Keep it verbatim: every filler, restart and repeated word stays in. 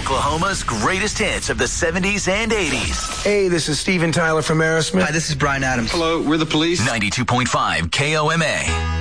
Oklahoma's greatest hits of the seventies and eighties. Hey, this is Steven Tyler from Aerosmith. Hi, this is Bryan Adams. Hello, we're the Police. ninety-two point five K O M A.